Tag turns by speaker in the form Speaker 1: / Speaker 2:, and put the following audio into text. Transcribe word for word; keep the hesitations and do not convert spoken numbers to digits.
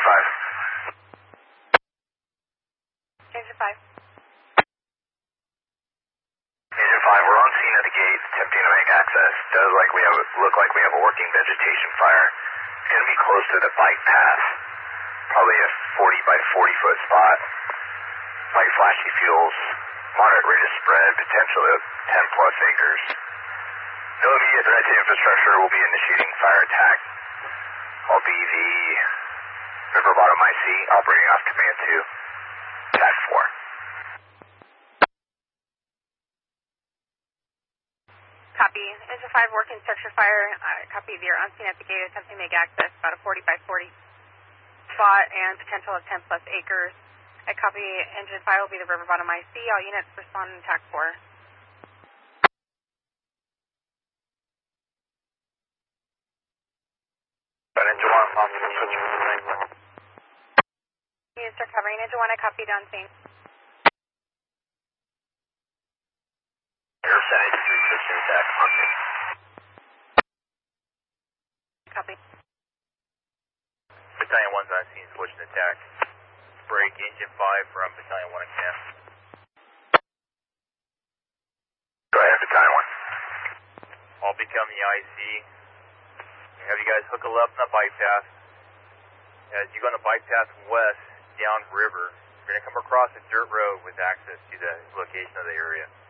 Speaker 1: five.
Speaker 2: Agent five.
Speaker 1: Agent five, we're on scene at the gate, attempting to make access. Does like we have look like we have a working vegetation fire. It's going to be close to the bike path. Probably a forty by forty foot spot. Light flashy fuels. Moderate rate of spread, potentially of ten plus acres. No immediate threat to infrastructure. Will be initiating fire attack. I'll be the River Bottom I C operating off command two. Tac four.
Speaker 2: Copy. Agent five working structure fire. Uh, copy. You're on scene at the gate attempting to make access. About a forty by forty spot and potential of ten plus acres. I copy. Engine five will be the River Bottom I C. All units respond in Tac four.
Speaker 1: Engine one, possible switching to the main one.
Speaker 2: Units are covering. Engine one, I copied on scene.
Speaker 1: Air percentage two, switching attack on scene.
Speaker 2: Copy.
Speaker 3: Battalion one's on scene, switching attack. Break engine five from Battalion one and camp.
Speaker 1: Go ahead, Battalion one.
Speaker 3: I'll become the I C. Have you guys hook up on the bike path. As you go on the bike path west, down river, you're going to come across a dirt road with access to the location of the area.